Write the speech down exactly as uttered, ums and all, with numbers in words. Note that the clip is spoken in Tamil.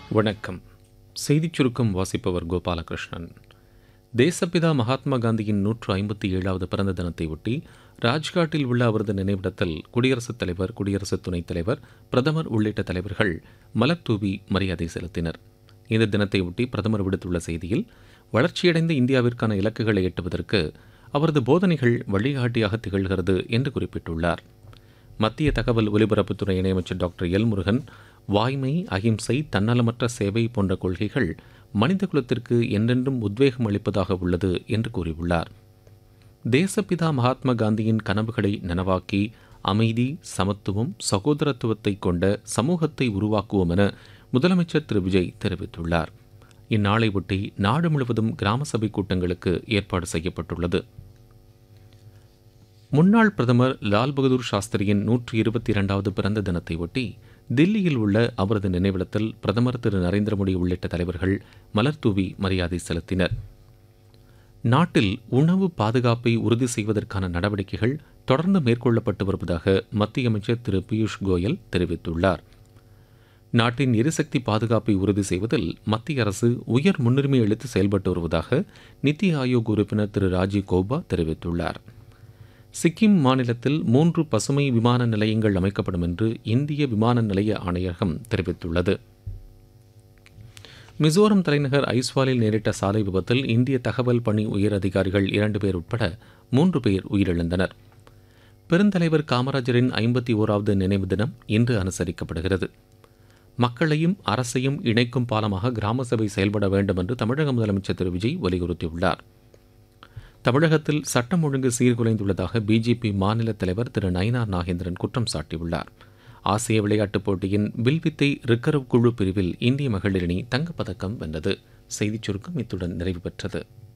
வணக்கம். செய்திச் சுருக்கம் வாசிப்பவர் கோபாலகிருஷ்ணன். தேசப்பிதா மகாத்மா காந்தியின் நூற்று ஐம்பத்தி ஏழாவது பிறந்த தினத்தை ஒட்டி ராஜ்காட்டில் உள்ள அவரது நினைவிடத்தில் குடியரசுத் தலைவர், குடியரசு துணைத் தலைவர், பிரதமர் உள்ளிட்ட தலைவர்கள் மலர் தூவி மரியாதை செலுத்தினர். இந்த தினத்தையொட்டி பிரதமர் விடுத்துள்ள செய்தியில், வளர்ச்சியடைந்த இந்தியாவிற்கான இலக்குகளை எட்டுவதற்கு அவரது போதனைகள் வழிகாட்டியாக திகழ்கிறது என்று குறிப்பிட்டுள்ளார். மத்திய தகவல் ஒலிபரப்புத்துறை இணையமைச்சர் டாக்டர் எல் முருகன், வாய்மை, அகிம்சை, தன்னலமற்ற சேவை போன்ற கொள்கைகள் மனித குலத்திற்கு என்றென்றும் உத்வேகம் அளிப்பதாக உள்ளது என்று கூறியுள்ளார். தேசப்பிதா மகாத்மா காந்தியின் கனவுகளை நனவாக்கி அமைதி, சமத்துவம், சகோதரத்துவத்தை கொண்ட சமூகத்தை உருவாக்குவோம் என முதலமைச்சர் திரு விஜய் தெரிவித்துள்ளார். இந்நாளை ஒட்டி நாடு முழுவதும் கிராம சபை கூட்டங்களுக்கு ஏற்பாடு செய்யப்பட்டுள்ளது. முன்னாள் பிரதமர் லால் பகதூர் சாஸ்திரியின் நூற்றி இருபத்தி இரண்டாவது பிறந்த தினத்தை ஒட்டி தில்லியில் உள்ள அவரது நினைவிடத்தில் பிரதமர் திரு நரேந்திர மோடி உள்ளிட்ட தலைவர்கள் மலர்தூவி மரியாதை செலுத்தினர். நாட்டில் உணவு பாதுகாப்பை உறுதி செய்வதற்கான நடவடிக்கைகள் தொடர்ந்து மேற்கொள்ளப்பட்டு வருவதாக மத்திய அமைச்சர் திரு பியூஷ் கோயல் தெரிவித்துள்ளார். நாட்டின் எரிசக்தி பாதுகாப்பை உறுதி செய்வதில் மத்திய அரசு உயர் முன்னுரிமை அளித்து செயல்பட்டு வருவதாக நித்தி ஆயோக் உறுப்பினர் திரு ராஜீவ் கௌபா தெரிவித்துள்ளார். சிக்கிம் மாநிலத்தில் மூன்று பசுமை விமான நிலையங்கள் அமைக்கப்படும் என்று இந்திய விமான நிலைய ஆணையகம் தெரிவித்துள்ளது. மிசோரம் தலைநகர் ஐஸ்வாலில் நேரிட்ட சாலை விபத்தில் இந்திய தகவல் பணி உயர் அதிகாரிகள் இரண்டு பேர் உட்பட மூன்று பேர் உயிரிழந்தனர். பெருந்தலைவர் காமராஜரின் ஐம்பத்தி ஓராவது நினைவு தினம் இன்று அனுசரிக்கப்படுகிறது. மக்களையும் அரசையும் இணைக்கும் பாலமாக கிராம சபை செயல்பட வேண்டும் என்று தமிழக முதலமைச்சர் திரு விஜய் வலியுறுத்தியுள்ளார். தமிழகத்தில் சட்டம் ஒழுங்கு சீர்குலைந்துள்ளதாக பிஜேபி மாநில தலைவர் திரு நயினார் நாகேந்திரன் குற்றம் சாட்டியுள்ளார். ஆசிய விளையாட்டுப் போட்டியின் வில்வித்தை ரிக்கர்வ் குழு பிரிவில் இந்திய மகளிர் அணி தங்கப்பதக்கம் வென்றது. செய்திச் சுருக்கம் இத்துடன் நிறைவு பெற்றது.